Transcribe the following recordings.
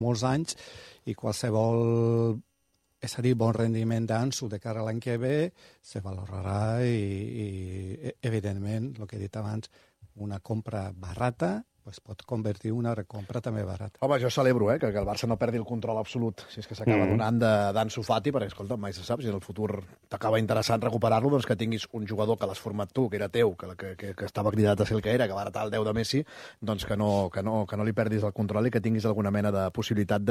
molts anys, i qualsevol, és a dir, bon rendiment d'Ansu de cara a l'any que ve se valorarà i evidentment, el que he dit abans, una compra barata pues pot convertir una recompra també barata. Home, jo celebro que el Barça no perdi el control absolut, si és que s'acaba donant d'Ansu Fati, perquè, escolta, mai se sap, si en el futur t'acaba interessant recuperar-lo, doncs que tinguis un jugador que l'has format tu, que era teu, que estava cridat a ser el que era, que va heretar el 10 de Messi, doncs que no li perdis el control i que tinguis alguna mena de possibilitat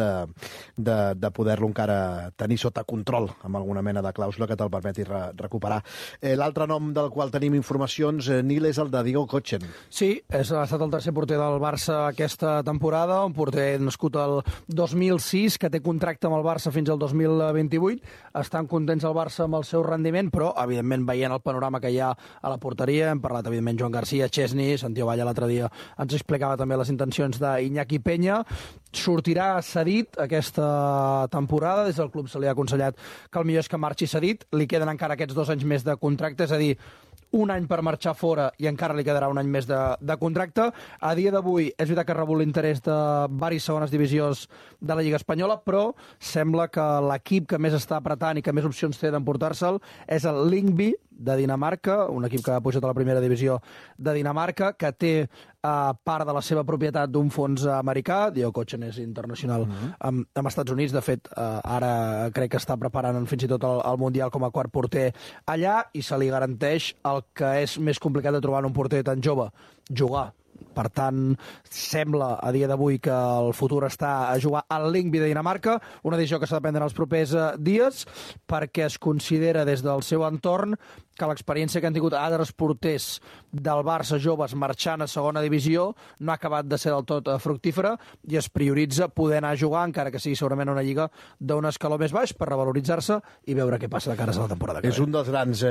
de poder-lo encara tenir sota control, amb alguna mena de clàusula que te'l permeti recuperar. L'altre nom del qual tenim informacions, Nil, és el de Diego Kochen. Sí, ha estat el tercer porter del Barça aquesta temporada, un porter nascut el 2006, que té contracte amb el Barça fins al 2028. Estan contents el Barça amb el seu rendiment, però, evidentment, veient el panorama que hi ha a la porteria, hem parlat, evidentment, Joan Garcia, Chesney, Santiago Valla l'altre dia ens explicava també les intencions d'Iñaki Peña. Sortirà cedit aquesta temporada, des del club se li ha aconsellat que el millor és que marxi cedit, li queden encara aquests 2 anys més de contracte, és a dir, un any per marxar fora i encara li quedarà un any més de contracte. A dia d'avui és veritat que ha rebut l'interès de diverses segones divisions de la Lliga Espanyola, però sembla que l'equip que més està apretant i que més opcions té d'emportar-se'l és el Lyngby de Dinamarca, un equip que ha pujat a la primera divisió de Dinamarca, que té part de la seva propietat d'un fons americà. Diego Kochen és internacional amb Estats Units. De fet, ara crec que està preparant fins i tot el Mundial com a quart porter allà, i se li garanteix el que és més complicat de trobar en un porter tan jove, jugar. Per tant, sembla a dia d'avui que el futur està a jugar al Lyngby de Dinamarca, una decisió que s'ha de prendre en els propers dies, perquè es considera des del seu entorn que l'experiència que han tingut altres porters del Barça joves marxant a segona divisió no ha acabat de ser del tot fructífera, i es prioritza poder anar a jugar, encara que sigui segurament una lliga d'un escaló més baix, per revaloritzar-se i veure què passa de cara a la temporada que ve. És un dels grans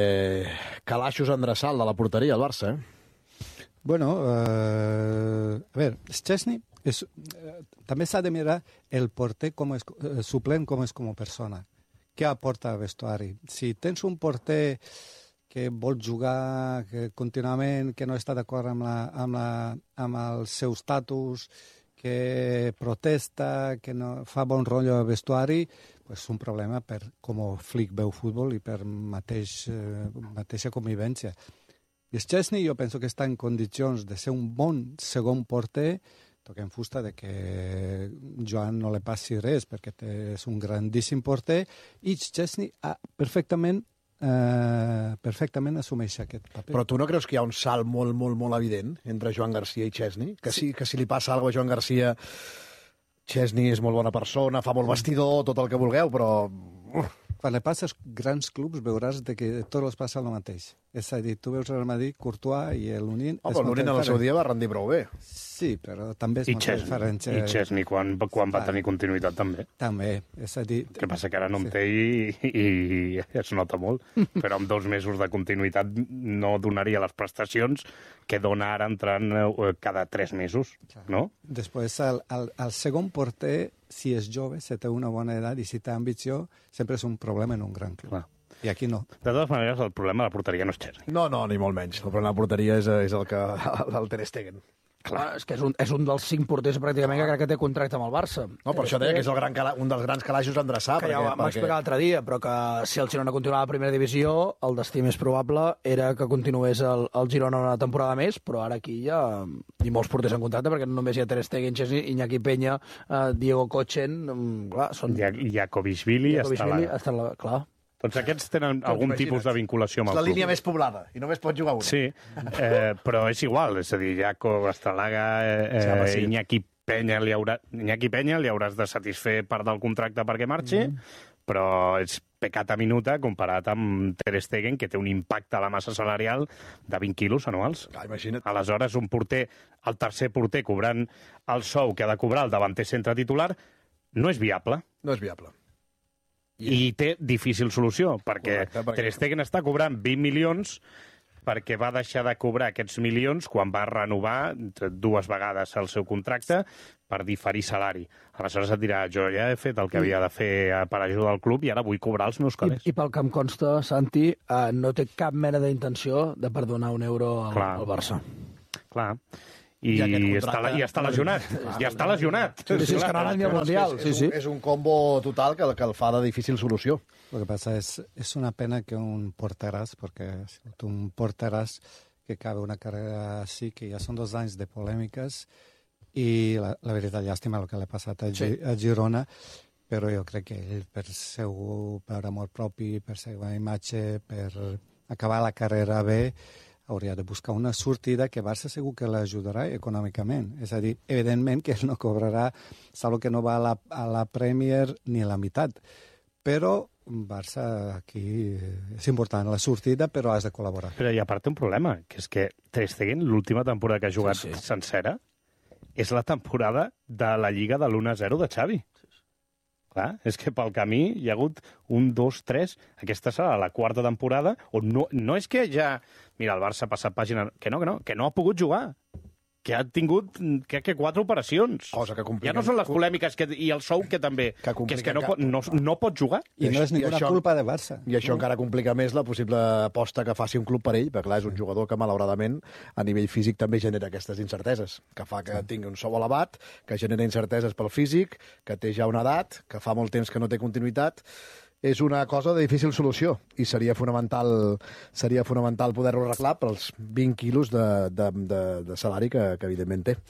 calaixos endreçal de la porteria, el Barça, Bueno, a ver, Szczesny també s'ha de mirar el porter suplent com és com a persona. Què aporta al vestuari? Si tens un porter que vol jugar contínuament, que no està d'acord amb el seu estatus, que protesta, que no fa bon rotllo al vestuari, pues és un problema per com Flick veu futbol i per mateixa convivència. I Szczesny jo penso que està en condicions de ser un bon segon porter, toquem fusta de que Joan no li passi res, perquè és un grandíssim porter, i Szczesny perfectament assumeix aquest paper. Però tu no creus que hi ha un salt molt, molt, molt evident entre Joan Garcia i Szczesny? Que si li passa alguna cosa a Joan Garcia, Szczesny és molt bona persona, fa molt vestidor, tot el que vulgueu, però... Quan li passes grans clubs veuràs que tots els passa el mateix. És a dir, tu veus el Madrid, Courtois i l'Unin... Però l'Unin en el seu dia va rendir prou bé. Sí, però també és molt diferent. I Szczesny, quan va tenir continuïtat, també. També, és a dir... El que passa que ara no en té i es nota molt, però amb 2 mesos de continuïtat no donaria les prestacions que dona ara entrant cada 3 mesos, no? Després, el segon porter, si és jove, si té una bona edat i si té ambició, sempre és un problema en un gran club. Clar. I aquí no. De totes maneres, el problema de la porteria no és Szczesny. No, ni molt menys. El problema de la porteria és el Ter Stegen. Clar, és que és un dels 5 porters pràcticament que crec que té contracte amb el Barça. No, per això deia que és un dels grans calaixos a endreçar. Que ja m'ho explicar l'altre dia, però que si el Girona continuava a la primera divisió, el destí més probable era que continués el Girona una temporada més, però ara aquí hi ha molts porters en contracte, perquè no només hi ha Ter Stegen, Szczesny, Iñaki Peña, Diego Kochen, clar, són... Jakobishvili està là. Clar. Doncs aquests tenen algun tipus de vinculació amb el club. És la línia més poblada, i només pot jugar una. Sí, però és igual, és a dir, Jacob, Estalaga, Iñaki Peña li hauràs de satisfer part del contracte perquè marxi, però és pecat a minuta comparat amb Ter Stegen, que té un impacte a la massa salarial de 20 quilos anuals. Imagina't. Aleshores, un porter, el tercer porter, cobrant el sou que ha de cobrar el davanter centre titular, no és viable. No és viable. I té difícil solució, perquè Ter Stegen està cobrant 20 milions perquè va deixar de cobrar aquests milions quan va renovar 2 vegades el seu contracte per diferir salari. Aleshores et dirà, jo ja he fet el que havia de fer per ajudar el club i ara vull cobrar els meus calés. I pel que em consta, Santi, no té cap mena d'intenció de perdonar un euro al Barça. Clar. i està lesionat. Ja està lesionat. Sí, és que no ha anat ni al Mundial. És un combo total que el fa de difícil solució. Lo que pasa es una pena que un porteràs, porque un porteràs que acabe una carrera así, que ja són 2 anys de polèmiques, i la veritat, llàstima el que l'ha passat a Girona, però jo crec que ell, per amor propi, per seva imatge, per acabar la carrera bé, hauria de buscar una sortida que Barça segur que l'ajudarà econòmicament. És a dir, evidentment que ell no cobrarà, salvo que no va a la Premier ni la meitat. Però Barça aquí és important la sortida, però has de col·laborar. Però i a part té un problema, que és que Ter Stegen, l'última temporada que ha jugat sencera, és la temporada de la Lliga de l'1-0 de Xavi. Clar, és que pel camí hi ha hagut 1, 2, 3... Aquesta serà la 4ª temporada on no és que ja... Mira, el Barça ha passat pàgina... Que no ha pogut jugar. Que ha tingut, crec que 4 operacions. Cosa que complica... Ja no són les polèmiques i el sou que també... Que és que no pot jugar. I no és ninguna culpa de Barça. I això encara complica més la possible aposta que faci un club per ell, perquè clar, és un jugador que malauradament a nivell físic també genera aquestes incerteses, que fa que tingui un sou elevat, que genera incerteses pel físic, que té ja una edat, que fa molt temps que no té continuïtat. És una cosa de difícil solució i seria fonamental poder-lo arreglar pels 20 quilos de salari que evidentment té.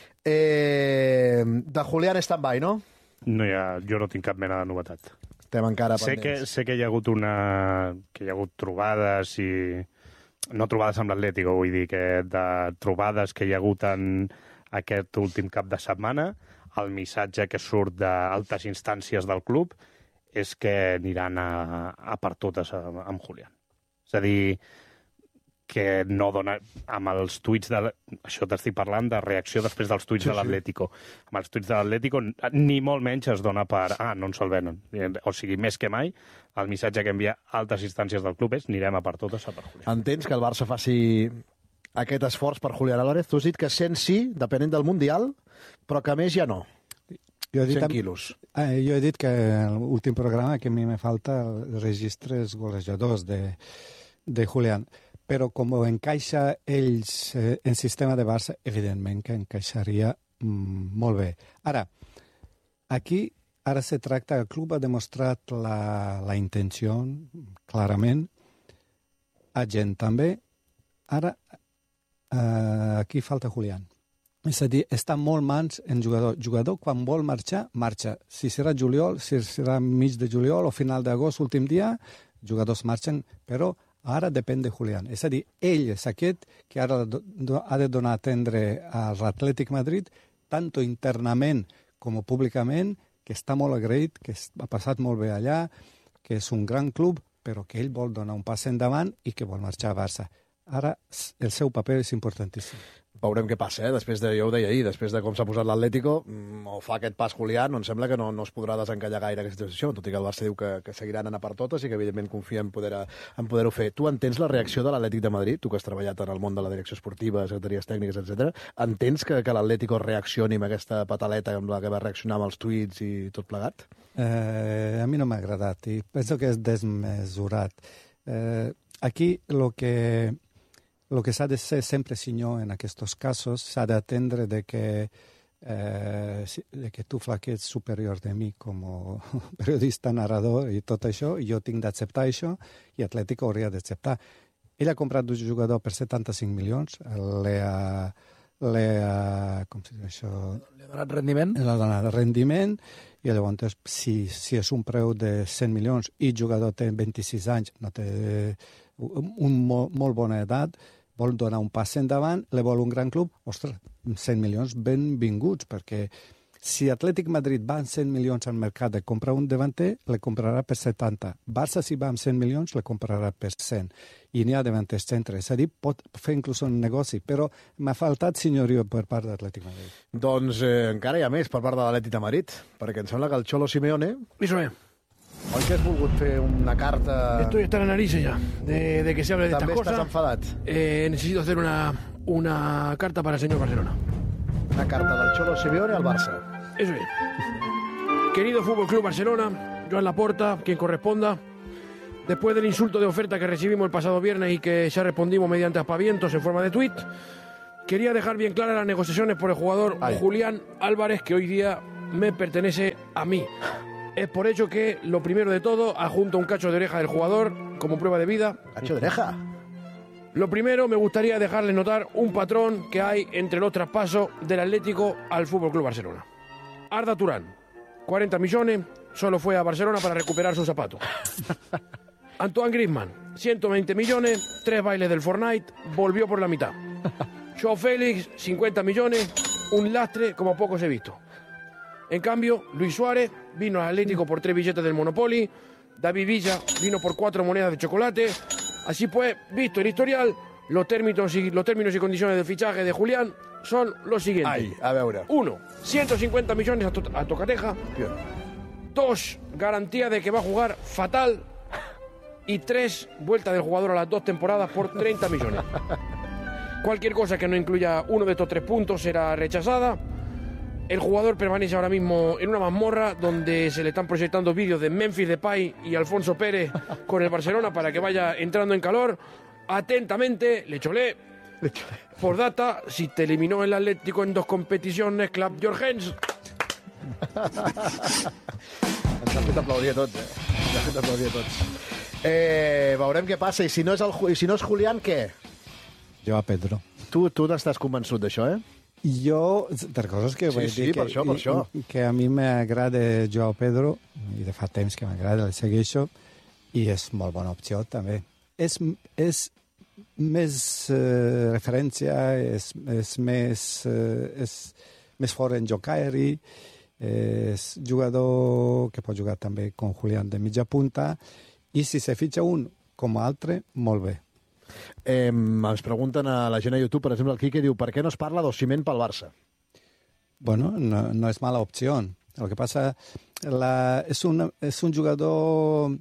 De Julián stand-by, no? Jo no tinc cap mena de novetat. Estem encara pendents. Sé que hi ha hagut trobades i... No trobades amb l'Atlético, vull dir que de trobades que hi ha hagut en aquest últim cap de setmana, el missatge que surt d'altes instàncies del club és que aniran a per totes amb Julián. És a dir, que no dona... Amb els tuits de... Això t'estic parlant de reacció després dels tuits de l'Atlético. Amb els tuits de l'Atlético ni molt menys es dona per... no ens el venen. O sigui, més que mai, el missatge que envia altes instàncies del club és anirem a per totes a per Julián. Entens que el Barça faci aquest esforç per Julián Álvarez? Tu has dit que 100 sí, depenent del Mundial, però que més ja no. 100 quilos. Jo he dit que en l'últim programa que a mi me falta els registres golejadors de Julián, però com encaixa ells en sistema de Barça, evidentment que encaixaria molt bé. Ara se tracta, el club ha demostrat la intenció, clarament, a gent també. Ara, aquí falta Julián. És a dir, està molt mans en jugador. Jugador, quan vol marxar, marxa. Si serà juliol, si serà mig de juliol o final d'agost, últim dia, jugadors marxen, però ara depèn de Julián. És a dir, ell és aquest que ara ha de donar a atendre a l'Atlètic Madrid, tant internament com públicament, que està molt agraït, que ha passat molt bé allà, que és un gran club, però que ell vol donar un pas endavant i que vol marxar a Barça. Ara el seu paper és importantíssim. Veurem què passa, Després de, jo ho deia ahir, després de com s'ha posat l'Atlético, o fa aquest pas Julián, em sembla que no es podrà desencallar gaire aquesta situació, tot i que el Barça diu que seguiran anant per totes i que evidentment confia en poder-ho fer. Tu entens la reacció de l'Atlètic de Madrid, tu que has treballat en el món de la direcció esportiva, secretaries tècniques, etc. Entens que l'Atlético reaccioni amb aquesta pataleta amb la que va reaccionar amb els tuits i tot plegat? A mi no m'ha agradat i penso que és desmesurat. Aquí lo que s'ha de ser sempre senyor en aquests casos, s'ha d'atendre de que tu flaquets superior de mi com a periodista, narrador i tot això, i jo tinc d'acceptar això i Atlético hauria d'acceptar. Ell ha comprat un jugador per 75 milions, com si diu això? Li ha donat rendiment? Li ha donat rendiment, i llavors, si és un preu de 100 milions i el jugador té 26 anys, no té molt bona edat, vol donar un pas endavant, li vol un gran club, ostres, 100 milions benvinguts, perquè si Atlètic Madrid va amb 100 milions al mercat de comprar un davanter, le comprarà per 70. Barça, si va amb 100 milions, le comprarà per 100. I n'hi ha davanters centre. És a dir, pot fer inclús un negoci, però m'ha faltat senyorio per part d'Atlètic Madrid. Doncs encara hi ha més per part de l'Atlètic de Madrid, perquè em sembla que el Cholo Simeone... Oi que has volgut fer una carta... Estoy hasta la nariz ya de que se hable de estas cosas. També estàs enfadat. Necesito hacer una carta para el señor Barcelona. Una carta del Cholo Simeone al Barça. Eso es. Querido Fútbol Club Barcelona, Joan Laporta, quien corresponda, después del insulto de oferta que recibimos el pasado viernes y que ya respondimos mediante aspavientos en forma de tuit, quería dejar bien claras las negociaciones por el jugador Julián Álvarez, que hoy día me pertenece a mí. Es por ello que, lo primero de todo, adjunto un cacho de oreja del jugador como prueba de vida. ¿Cacho de oreja? Lo primero, me gustaría dejarles notar un patrón que hay entre los traspasos del Atlético al FC Barcelona. Arda Turán, 40 millones, solo fue a Barcelona para recuperar sus zapatos. Antoine Griezmann, 120 millones, 3 bailes del Fortnite, volvió por la mitad. Joao Félix, 50 millones, un lastre como pocos he visto. En cambio, Luis Suárez vino al Atlético por 3 billetes del Monopoly, David Villa vino por 4 monedas de chocolate. Así pues, visto el historial, los términos y condiciones del fichaje de Julián son los siguientes. Ai, a veure. 1. 150 millones a Tocateja. 2. Garantía de que va a jugar fatal. Y 3. Vuelta del jugador a las 2 temporadas por 30 millones. Cualquier cosa que no incluya uno de estos 3 puntos será rechazada. El jugador permanece ahora mismo en una mazmorra donde se le están proyectando vídeos de Memphis Depay y Alfonso Pérez con el Barcelona para que vaya entrando en calor. Atentamente, Le Cholé. Por data, si te eliminó el Atlético en 2 competiciones, Club Jorgens. Ens han fet aplaudir a tots, Ens han fet aplaudir a tots. Veurem què passa. I si no és Julián, què? Jo a Pedro. Tu n'estàs convençut d'això, Jo, per coses que vull dir per això. que a mi m'agrada Joao Pedro, i de fa temps que m'agrada, el segueixo, i és molt bona opció, també. És més referència, és més fort en joc aeri, és jugador que pot jugar també com Julián de mitja punta, i si se fitxa un com altre, molt bé. Ens pregunten a la gent a YouTube, per exemple, el Quique diu, per què no es parla d'Osimhen pel Barça? Bueno, no es mala opción. Lo que pasa, es un jugador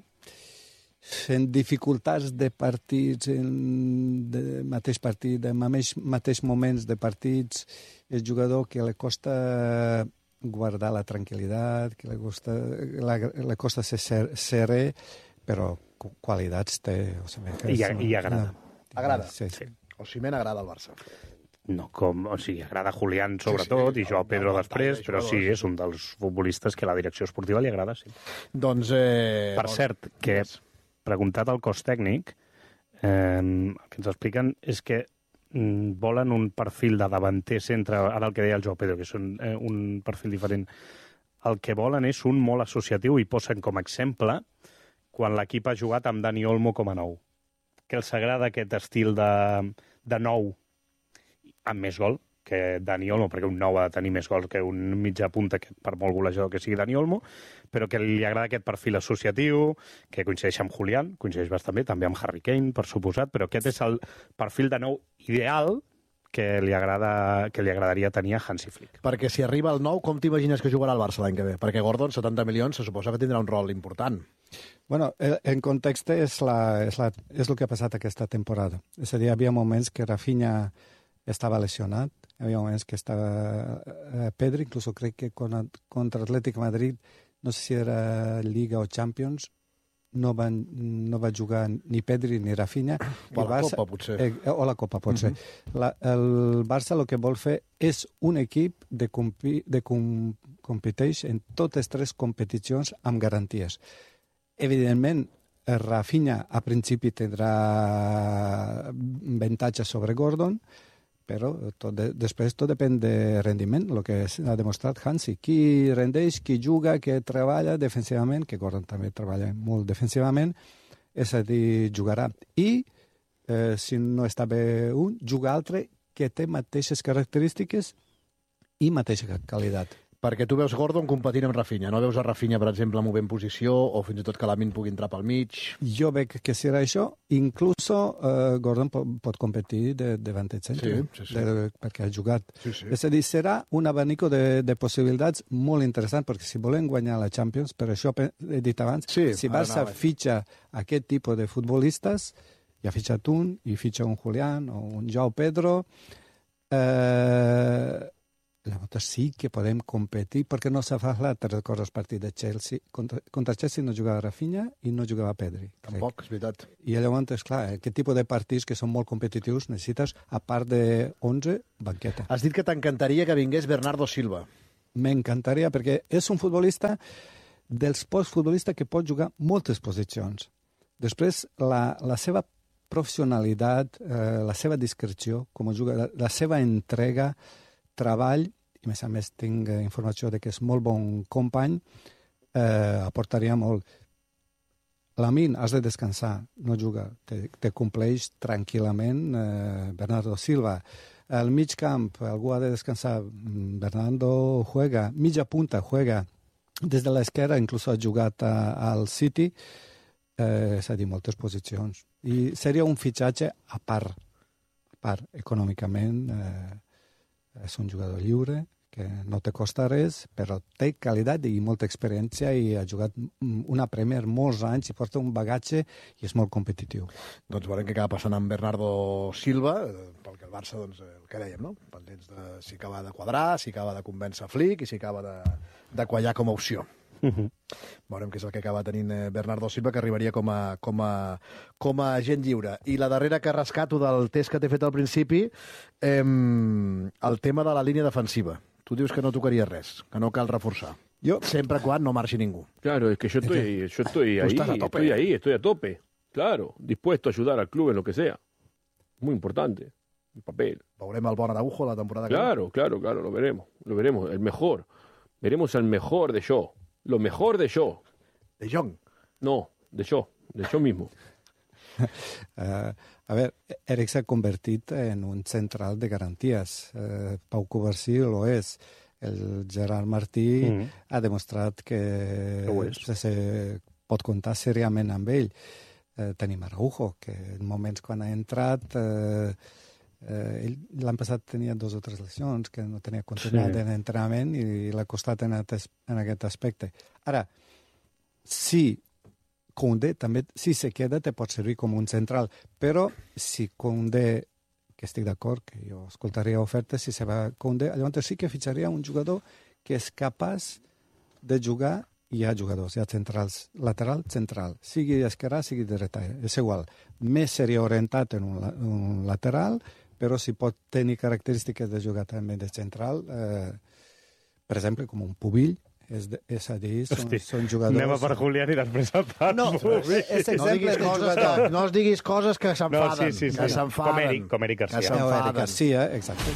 en dificultats de partits, de mateix partit, de mateix moments de partits. És jugador que le costa guardar la tranquil·litat, que le costa ser serè, però qualitats té. I agrada. Agrada? Sí. Osimhen agrada al Barça. No, agrada Julián sobretot i Joao Pedro després, però sí, és un dels futbolistes que a la direcció esportiva li agrada, sí. Doncs... Per cert, que preguntat al cos tècnic, el que ens expliquen és que volen un perfil de davanter centre, ara el que deia el Joao Pedro, que és un perfil diferent. El que volen és un molt associatiu i posen com a exemple quan l'equip ha jugat amb Dani Olmo com a nou. Que els agrada aquest estil de nou amb més gol que Dani Olmo, perquè un nou ha de tenir més gols que un mitjà punta, per molt golejador que sigui Dani Olmo, però que li agrada aquest perfil associatiu, que coincideix amb Julián, coincideix bastant bé, també amb Harry Kane, per suposat, però aquest és el perfil de nou ideal que li agradaria tenir a Hansi Flick. Perquè si arriba el nou, com t'imagines que jugarà el Barça l'any que ve? Perquè Gordon, 70 milions, se suposa que tindrà un rol important. Bueno, en context és el que ha passat aquesta temporada. És a dir, hi havia moments que Rafinha estava lesionat, hi havia moments que estava Pedri, inclús crec que contra Atlètic Madrid, no sé si era Liga o Champions, no va jugar ni Pedri ni Rafinha. O la Copa, potser. O la Copa, potser. El Barça el que vol fer és un equip de competeix en totes 3 competicions amb garanties. Evidentment, Rafinha a principi tindrà avantatge sobre Gordon, però després tot depèn de rendiment, el que ha demostrat Hansi. Qui rendeix, qui juga, qui treballa defensivament, que Gordon també treballa molt defensivament, és a dir, jugarà. I, si no està bé un, juga altre que té mateixes característiques i mateixa qualitat. Perquè tu veus Gordon competint amb Rafinha. No veus a Rafinha, per exemple, movent posició o fins i tot que Lamine pugui entrar pel mig? Jo veig que serà això. Inclús Gordon pot competir de davanter centre, perquè ha jugat. Sí. És a dir, serà un abanico de possibilitats molt interessant, perquè si volen guanyar la Champions, per això he dit abans, si Barça fitxa aquest tipus de futbolistes, ja ha fitxat un, i fitxa un Julián o un Joao Pedro, llavors sí que podem competir, perquè no s'ha fet l'altre records el partit de Chelsea. Contra Chelsea no jugava Rafinha i no jugava Pedri. Tampoc, és veritat. I llavors, clar, aquest tipus de partits que són molt competitius necessites, a part de 11, banqueta. Has dit que t'encantaria que vingués Bernardo Silva. M'encantaria, perquè és un futbolista dels pocs futbolistes que pot jugar moltes posicions. Després, la seva professionalitat, la seva discreció com a jugador, la seva entrega, treball, i a més tinc informació de que és molt bon company, aportaria molt. Lamine, has de descansar, no juga, te compleix tranquil·lament Bernardo Silva. Al mig camp, algú ha de descansar, Bernardo juega, mitja punta juega, des de l'esquerra inclús ha jugat al City, és a dir, moltes posicions. I seria un fitxatge a part econòmicament, és un jugador lliure, que no te costa res, però té qualitat i molta experiència i ha jugat una Premier molts anys i porta un bagatge i és molt competitiu. Doncs veurem què acaba passant amb Bernardo Silva, pel que el Barça, doncs, el que dèiem, no? Pendents de si acaba de quadrar, si acaba de convèncer Flick i si acaba de quallar com a opció. Veurem què és el que acaba tenint Bernardo Silva, que arribaria com a agent lliure. I la darrera que rescato del test que t'he fet al principi, el tema de la línia defensiva. Tu dius que no tocaria res, que no cal reforçar. Sempre quan no marxi ningú. Claro, es que yo estoy ahí, estoy a tope. Claro, dispuesto a ayudar al club en lo que sea. Muy importante, el papel. Veurem el bon Araujo la temporada que Claro, lo veremos, el mejor. Veremos el mejor de yo. Lo mejor de yo. De Jong. No, de yo mismo. A veure, Eric s'ha convertit en un central de garanties. Pau Covarsí lo és. El Gerard Martí ha demostrat que se pot comptar seriament amb ell. Tenim Araujo, que en moments quan ha entrat... l'any passat tenia 2 o 3 lesions, que no tenia continuïtat en entrenament i l'ha costat en aquest aspecte. Ara, si Koundé també, si se queda, te pot servir com un central, però si Koundé, que estic d'acord, que jo escoltaria ofertes, si se va Koundé, llavors sí que fitxaria un jugador que és capaç de jugar. Hi ha jugadors, hi ha centrals, lateral, central, sigui esquerrà, sigui dreta, és igual. Més seria orientat en un lateral, però si pot tenir característiques de jugar també de central, per exemple, com un Pubill, és a dir, són jugadors... Anem a per Julián i després al Pat. No, és exemple de jugador. No es diguis coses que s'enfaden. Sí. Que s'enfaden. Com Eric Garcia. Eric Garcia, exacte.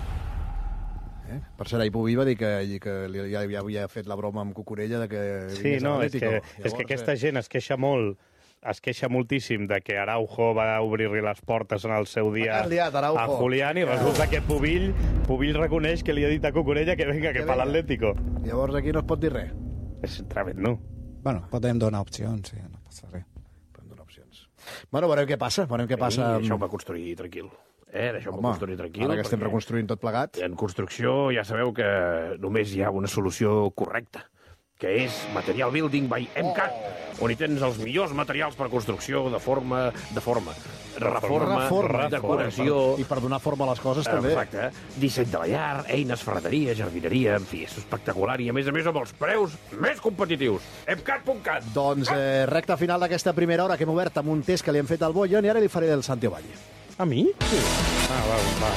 Per cert, ahir Pubill va dir que ja havia fet la broma amb Cucurella de que sí, no, és que aquesta gent es queixa molt, es queixa moltíssim de que Araujo va obrir-li les portes en el seu dia a Julián i resulta que Pubill reconeix que li ha dit a Cucurella que venga, que pa l'Atlético. Llavors aquí no es pot dir res. És tremendo. Bueno, podem donar opcions, sí, no passa res. Podem donar opcions. Bueno, veurem què passa. Això ho va construir tranquil. Deixeu-me construir tranquil. Ara que estem reconstruint tot plegat. En construcció ja sabeu que només hi ha una solució correcta, que és Material Building by MCAT, on hi tens els millors materials per construcció de forma, reforma, decoració... I per donar forma a les coses, també. Exacte. Disseny de la llar, eines, ferreteria, jardineria, en fi, és espectacular i, a més amb els preus més competitius. MCAT.cat. Doncs recta final d'aquesta primera hora que hem obert amb un test que li hem fet al Boyan i ara li faré del Santi Ovalle. A mi? Sí. Va.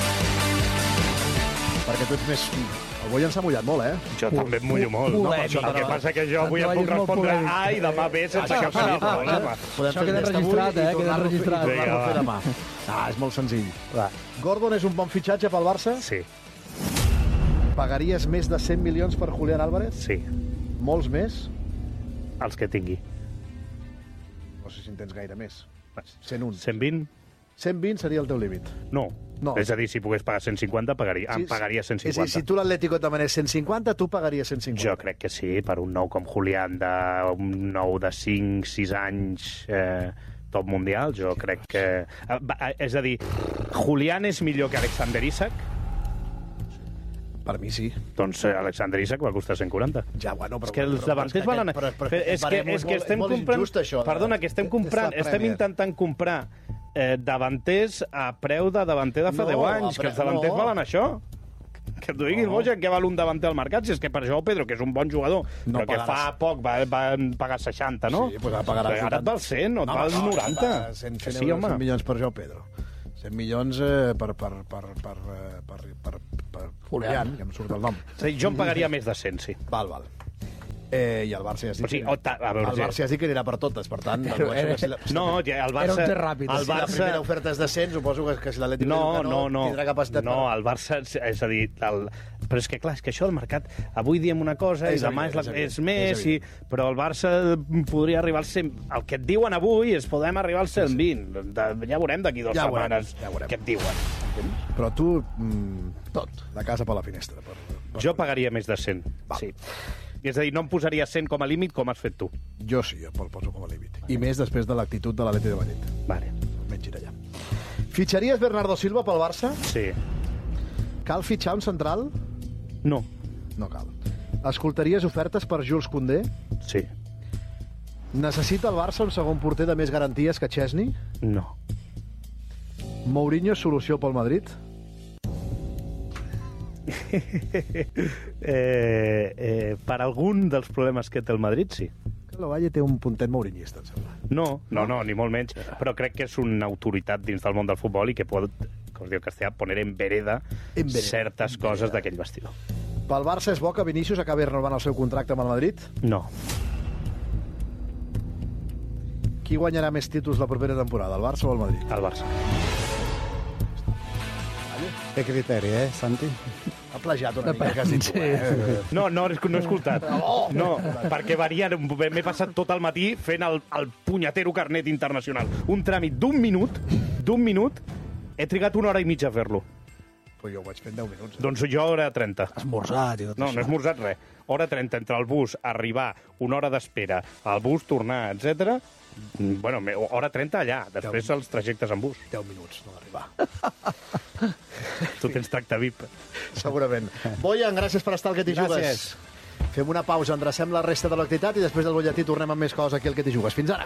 Perquè tu ets més... El Boyan s'ha mullat molt, Jo també em mullo molt. No, el que passa que jo avui em puc respondre A i demà B sense cap mena de problema. Això queda registrat, queda registrat. És molt senzill. Gordon és un bon fitxatge pel Barça? Sí. Pagaries més de 100 milions per Julián Álvarez? Sí. Molts més? Els que tingui. No sé si en tens gaire més. 101. 120? 120 seria el teu límit. No. És a dir, si pogués pagar 150, em pagaria 150. És a dir, si tu l'Atlético et demanés 150, tu pagaries 150. Jo crec que sí, per un nou com Julián, un nou de 5-6 anys top mundial, jo crec que... És a dir, Julián és millor que Alexander Isak? Per mi sí. Doncs Alexander Isak va costar 140. Ja, bueno, però... És que els davanters van anar... És que estem comprant... Perdona, que estem comprant... Estem intentant comprar davanters a preu de davanter de fa 10 anys, que els davanters valen això. Que t'ho digui el Boja, què val un davanter al mercat? Si és que per Joao Pedro, que és un bon jugador, No però que fa pagaràs. poc van pagar 60, no? Sí, doncs ara pagaràs Ara et val 100 o et val 90. 100 Que sí, euros, home. 100 milions per Joao Pedro. 100 milions per Julián, que em surt el nom. És a dir, jo em pagaria més de 100, sí. Val. I el Barça ja has dit, O sigui, a veure, el Barça ja has dit que anirà per totes, per tant... No, ja, el Barça... Era un té ràpid. El Si la Barça... primera oferta és de 100, suposo que si l'Atlètic No, tindrà capacitat no, el Barça, és a dir, però és que clar, és que això del mercat, avui diem una cosa i demà és més, però el Barça podria arribar al 100, el que et diuen avui és podem arribar al 120, ja veurem d'aquí 2 setmanes què et diuen. Però tu, tot, la casa per la finestra. Jo pagaria més de 100, sí. És a dir, no em posaria 100 com a límit com has fet tu. Jo sí, el poso com a límit. I més després de l'actitud de l'Atlètic de Madrid. Vale. Menys ir allà. Fitxaries Bernardo Silva pel Barça? Sí. Cal fitxar un central? No. No cal. Escoltaries ofertes per Jules Koundé? Sí. Necessita el Barça un segon porter de més garanties que Chesney? No. Mourinho és solució pel Madrid? Per algun dels problemes que té el Madrid, sí. Que la Valle té un puntet mourinhista, em sembla. No, ni molt menys. Però crec que és una autoritat dins del món del futbol i que pot, com es diu en castellà, poner en vereda certes coses d'aquell vestidor. Pel Barça és bo que Vinícius acabi renovant el seu contracte amb el Madrid? No. Qui guanyarà més títols la propera temporada, el Barça o el Madrid? El Barça. Té criteri, Santi? Ha plagiat una mica, que has dit tu, No he escoltat. No, perquè varien. M'he passat tot el matí fent el punyetero carnet internacional. Un tràmit d'un minut, he trigat 1 hora i mitja a fer-lo. Però jo ho vaig fer en 10 minuts. Doncs jo hora 30. Esmorzat i tot No he esmorzat res. Hora 30 entre el bus, arribar, 1 hora d'espera, el bus, tornar, etc. Bueno, hora 30 allà, després els trajectes en bus. 10 minuts, no d'arribar. Tu tens tracte VIP. Segurament. Bojan, gràcies per estar al Que t'hi jugues. Gràcies. Fem una pausa, endrecem la resta de l'activitat i després del butlletí tornem amb més coses aquí al Que t'hi jugues. Fins ara.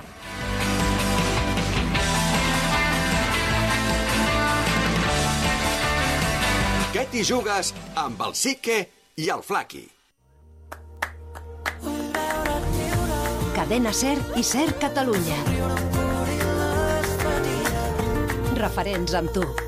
Que t'hi jugues amb el Sique i el Flaqui. Cadena SER i SER Catalunya. Referents amb tu.